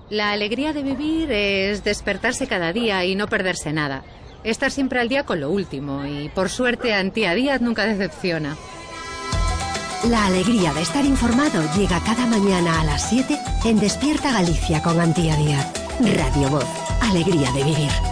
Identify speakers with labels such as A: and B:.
A: La alegría de vivir es despertarse cada día y no perderse nada. Estar siempre al día con lo último y, por suerte, Antía Díaz nunca decepciona.
B: La alegría de estar informado llega cada mañana a las 7 en Despierta Galicia con Antía Díaz. Radio Voz. Alegría de vivir.